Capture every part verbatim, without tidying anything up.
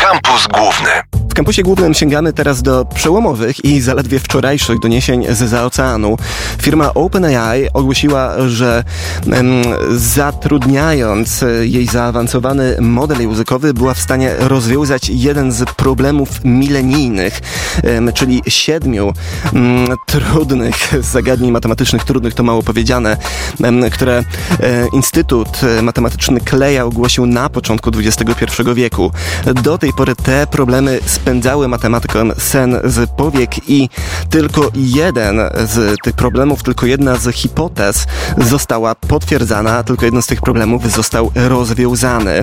Kampus Główny. W kampusie głównym sięgamy teraz do przełomowych i zaledwie wczorajszych doniesień zza oceanu. Firma OpenAI ogłosiła, że em, zatrudniając jej zaawansowany model językowy była w stanie rozwiązać jeden z problemów milenijnych, em, czyli siedmiu em, trudnych zagadnień matematycznych, trudnych to mało powiedziane, em, które e, Instytut Matematyczny Kleja ogłosił na początku dwudziestego pierwszego wieku. Do tej pory te problemy spędzały matematykom sen z powiek i tylko jeden z tych problemów, tylko jedna z hipotez została potwierdzana, tylko jeden z tych problemów został rozwiązany.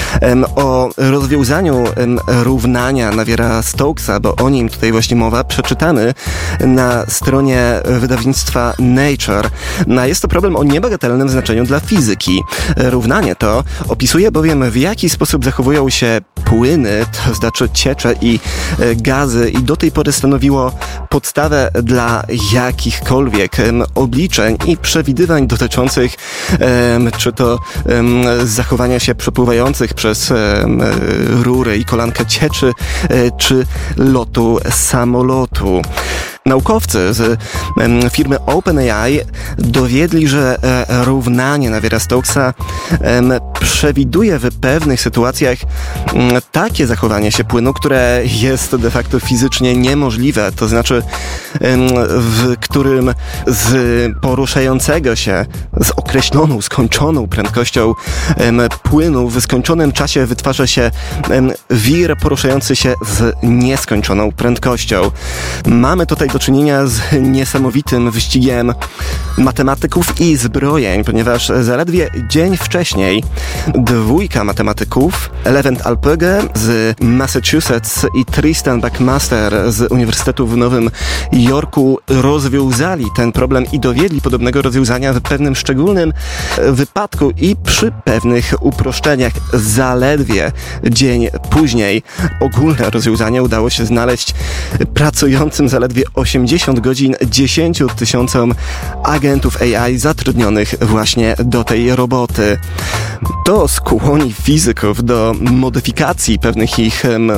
O rozwiązaniu równania Naviera-Stokesa, bo o nim tutaj właśnie mowa, przeczytamy na stronie wydawnictwa Nature. No, jest to problem o niebagatelnym znaczeniu dla fizyki. Równanie to opisuje bowiem, w jaki sposób zachowują się płyny, to znaczy ciecze i gazy, i do tej pory stanowiło podstawę dla jakichkolwiek um, obliczeń i przewidywań dotyczących um, czy to um, zachowania się przepływających przez um, rury i kolankę cieczy, um, czy lotu samolotu. Naukowcy z um, firmy OpenAI dowiedli, że e, równanie Naviera-Stokesa um, przewiduje w pewnych sytuacjach um, takie zachowanie się płynu, które jest de facto fizycznie niemożliwe, to znaczy um, w którym z poruszającego się z określoną, skończoną prędkością um, płynu w skończonym czasie wytwarza się um, wir poruszający się z nieskończoną prędkością. Mamy tutaj do czynienia z niesamowitym wyścigiem matematyków i zbrojeń, ponieważ zaledwie dzień wcześniej dwójka matematyków, Levent Alpöge z Massachusetts i Tristan Buckmaster z Uniwersytetu w Nowym Jorku rozwiązali ten problem i dowiedli podobnego rozwiązania w pewnym szczególnym wypadku i przy pewnych uproszczeniach. Zaledwie dzień później ogólne rozwiązanie udało się znaleźć pracującym zaledwie osiemdziesiąt godzin dziesięciu tysiącom agentów A I zatrudnionych właśnie do tej roboty. To skłoni fizyków do modyfikacji pewnych ich um,